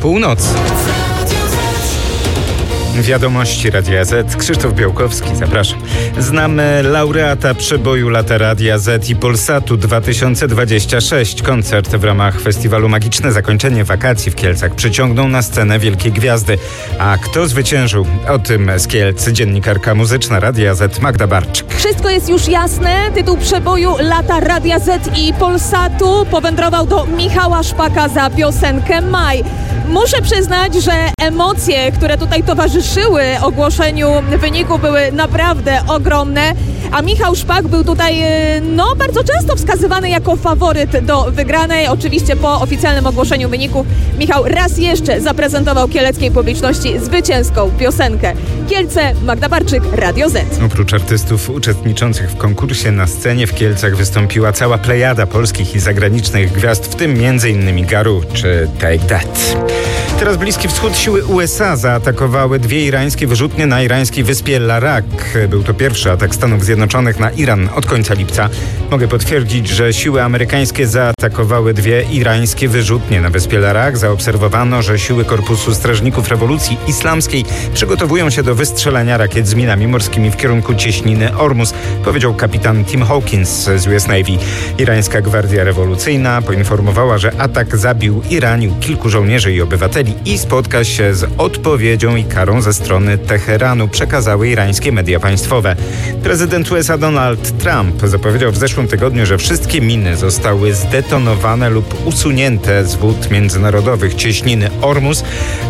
północy. Wiadomości Radia Z. Krzysztof Białkowski, zapraszam. Znamy laureata przeboju Lata Radia Z i Polsatu 2026. Koncert w ramach festiwalu Magiczne Zakończenie Wakacji w Kielcach przyciągnął na scenę wielkie gwiazdy. A kto zwyciężył? O tym z Kielc dziennikarka muzyczna Radia Z Magda Barczyk. Wszystko jest już jasne. Tytuł przeboju Lata Radia Z i Polsatu powędrował do Michała Szpaka za piosenkę Maj. Muszę przyznać, że emocje, które tutaj towarzyszyły ogłoszeniu wyników, były naprawdę ogromne, a Michał Szpak był tutaj bardzo często wskazywany jako faworyt do wygranej. Oczywiście po oficjalnym ogłoszeniu wyników Michał raz jeszcze zaprezentował kieleckiej publiczności zwycięską piosenkę. Kielce, Magda Barczyk, Radio Z. Oprócz artystów uczestniczących w konkursie na scenie w Kielcach wystąpiła cała plejada polskich i zagranicznych gwiazd, w tym m.in. Garu czy Take That. Teraz Bliski Wschód. Siły USA zaatakowały 2 irańskie wyrzutnie na irańskiej wyspie Larak. Był to pierwszy atak Stanów Zjednoczonych na Iran od końca lipca. Mogę potwierdzić, że siły amerykańskie zaatakowały 2 irańskie wyrzutnie na wyspie Larak. Zaobserwowano, że siły Korpusu Strażników Rewolucji Islamskiej przygotowują się do wystrzelania rakiet z minami morskimi w kierunku cieśniny Ormus, powiedział kapitan Tim Hawkins z US Navy. Irańska Gwardia Rewolucyjna poinformowała, że atak zabił i ranił kilku żołnierzy i obywateli i spotka się z odpowiedzią i karą ze strony Teheranu, przekazały irańskie media państwowe. Prezydent USA Donald Trump zapowiedział w zeszłym tygodniu, że wszystkie miny zostały zdetonowane lub usunięte z wód międzynarodowych cieśniny Ormus,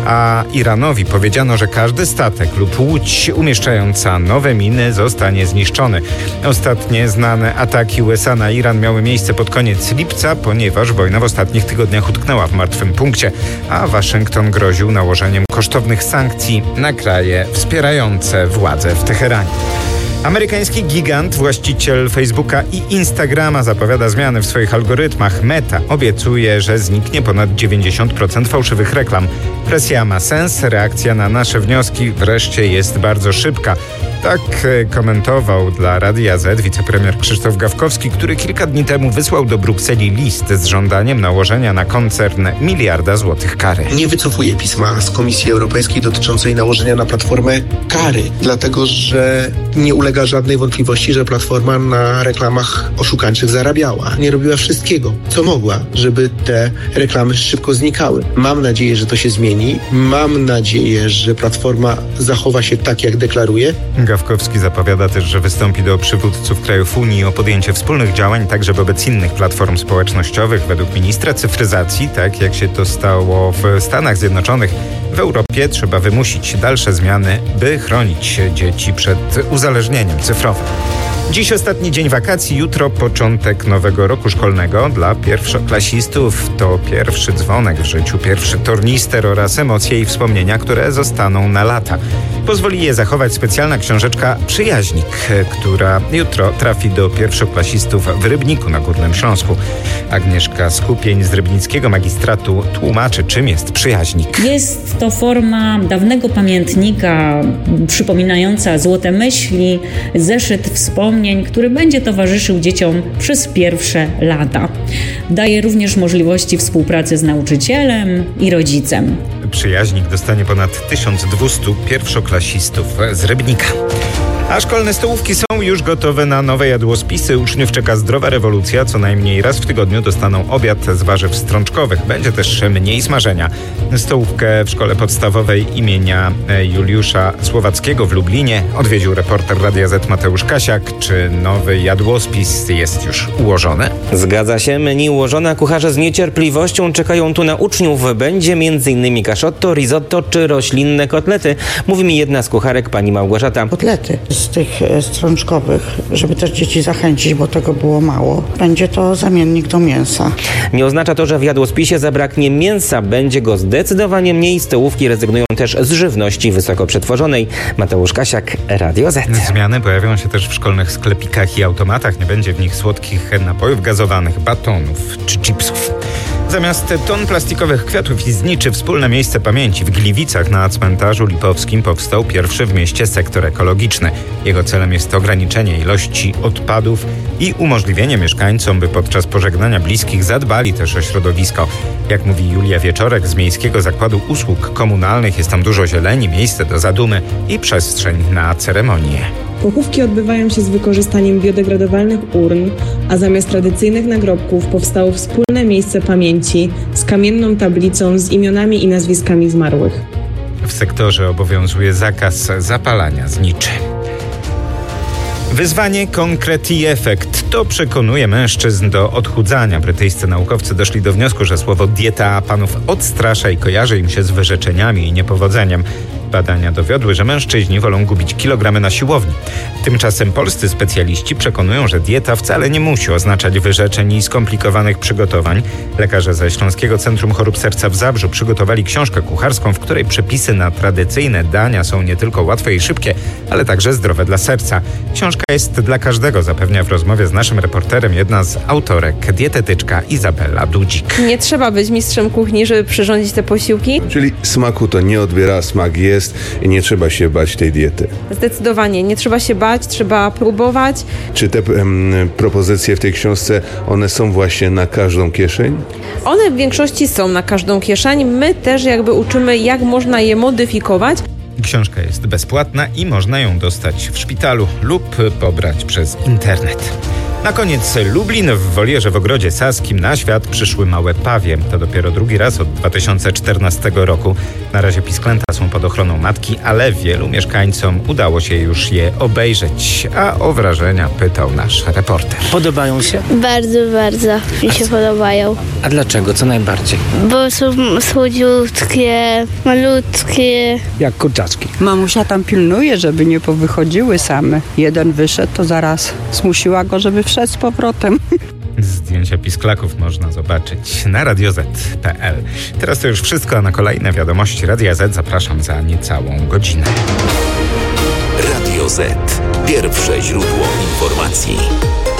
a Iranowi powiedziano, że każdy statek lub łódź umieszczająca nowe miny zostanie zniszczony. Ostatnie znane ataki USA na Iran miały miejsce pod koniec lipca, ponieważ wojna w ostatnich tygodniach utknęła w martwym punkcie, a Waszyngton groził nałożeniem kosztownych sankcji na kraje wspierające władze w Teheranie. Amerykański gigant, właściciel Facebooka i Instagrama, zapowiada zmiany w swoich algorytmach. Meta obiecuje, że zniknie ponad 90% fałszywych reklam. Presja ma sens, reakcja na nasze wnioski wreszcie jest bardzo szybka. Tak komentował dla Radia Z wicepremier Krzysztof Gawkowski, który kilka dni temu wysłał do Brukseli list z żądaniem nałożenia na koncern $1 miliarda kary. Nie wycofuję pisma z Komisji Europejskiej dotyczącej nałożenia na platformę kary, dlatego że nie ulega żadnej wątpliwości, że platforma na reklamach oszukańczych zarabiała. Nie robiła wszystkiego, co mogła, żeby te reklamy szybko znikały. Mam nadzieję, że to się zmieni. Mam nadzieję, że platforma zachowa się tak, jak deklaruje. Gawkowski zapowiada też, że wystąpi do przywódców krajów Unii o podjęcie wspólnych działań także wobec innych platform społecznościowych. Według ministra cyfryzacji, tak jak się to stało w Stanach Zjednoczonych, w Europie trzeba wymusić dalsze zmiany, by chronić dzieci przed uzależnieniem cyfrowym. Dziś ostatni dzień wakacji, jutro początek nowego roku szkolnego. Dla pierwszoklasistów to pierwszy dzwonek w życiu, pierwszy tornister oraz emocje i wspomnienia, które zostaną na lata. Pozwoli je zachować specjalna książeczka Przyjaźnik, która jutro trafi do pierwszoklasistów w Rybniku na Górnym Śląsku. Agnieszka Skupień z Rybnickiego Magistratu tłumaczy, czym jest przyjaźnik. Jest to forma dawnego pamiętnika przypominająca złote myśli, zeszyt wspomnień, który będzie towarzyszył dzieciom przez pierwsze lata. Daje również możliwości współpracy z nauczycielem i rodzicem. Przyjaźnik dostanie ponad 1200 pierwszoklasistów z Rybnika. A szkolne stołówki są już gotowe na nowe jadłospisy. Uczniów czeka zdrowa rewolucja. Co najmniej raz w tygodniu dostaną obiad z warzyw strączkowych. Będzie też mniej smażenia. Stołówkę w szkole podstawowej imienia Juliusza Słowackiego w Lublinie odwiedził reporter Radia Z Mateusz Kasiak. Czy nowy jadłospis jest już ułożony? Zgadza się, menu ułożone, a kucharze z niecierpliwością czekają tu na uczniów. Będzie m.in. kaszotto, risotto czy roślinne kotlety. Mówi mi jedna z kucharek, pani Małgorzata. Kotlety z tych strączkowych, żeby też dzieci zachęcić, bo tego było mało. Będzie to zamiennik do mięsa. Nie oznacza to, że w jadłospisie zabraknie mięsa. Będzie go zdecydowanie mniej. Stołówki rezygnują też z żywności wysoko przetworzonej. Mateusz Kasiak, Radio Z. Zmiany pojawią się też w szkolnych sklepikach i automatach. Nie będzie w nich słodkich napojów gazowanych, batonów czy chipsów. Zamiast ton plastikowych kwiatów i zniczy wspólne miejsce pamięci w Gliwicach na cmentarzu lipowskim powstał pierwszy w mieście sektor ekologiczny. Jego celem jest ograniczenie ilości odpadów i umożliwienie mieszkańcom, by podczas pożegnania bliskich zadbali też o środowisko. Jak mówi Julia Wieczorek z Miejskiego Zakładu Usług Komunalnych, jest tam dużo zieleni, miejsce do zadumy i przestrzeń na ceremonię. Pochówki odbywają się z wykorzystaniem biodegradowalnych urn, a zamiast tradycyjnych nagrobków powstało wspólne miejsce pamięci z kamienną tablicą z imionami i nazwiskami zmarłych. W sektorze obowiązuje zakaz zapalania zniczy. Wyzwanie, konkret i efekt. To przekonuje mężczyzn do odchudzania. Brytyjscy naukowcy doszli do wniosku, że słowo dieta panów odstrasza i kojarzy im się z wyrzeczeniami i niepowodzeniem. Badania dowiodły, że mężczyźni wolą gubić kilogramy na siłowni. Tymczasem polscy specjaliści przekonują, że dieta wcale nie musi oznaczać wyrzeczeń i skomplikowanych przygotowań. Lekarze ze Śląskiego Centrum Chorób Serca w Zabrzu przygotowali książkę kucharską, w której przepisy na tradycyjne dania są nie tylko łatwe i szybkie, ale także zdrowe dla serca. Książka jest dla każdego, zapewnia w rozmowie z naszym reporterem jedna z autorek, dietetyczka Izabela Dudzik. Nie trzeba być mistrzem kuchni, żeby przyrządzić te posiłki. Czyli smaku to nie odbiera, smak jest i nie trzeba się bać tej diety. Zdecydowanie, nie trzeba się bać, trzeba próbować. Czy te propozycje w tej książce, one są właśnie na każdą kieszeń? One w większości są na każdą kieszeń. My też jakby uczymy, jak można je modyfikować. Książka jest bezpłatna i można ją dostać w szpitalu lub pobrać przez internet. Na koniec Lublin. W wolierze w Ogrodzie Saskim na świat przyszły małe pawie. To dopiero drugi raz od 2014 roku. Na razie pisklęta są pod ochroną matki, ale wielu mieszkańcom udało się już je obejrzeć. A o wrażenia pytał nasz reporter. Podobają się? Bardzo, bardzo mi się podobają. A dlaczego? Co najbardziej? Bo są słodziutkie, malutkie. Jak kurczaczki. Mamusia tam pilnuje, żeby nie powychodziły same. Jeden wyszedł, to zaraz zmusiła go, żeby wszedł z powrotem. Zdjęcia pisklaków można zobaczyć na radioz.pl. Teraz to już wszystko, a na kolejne wiadomości Radia Z zapraszam za niecałą godzinę. Radio Z. Pierwsze źródło informacji.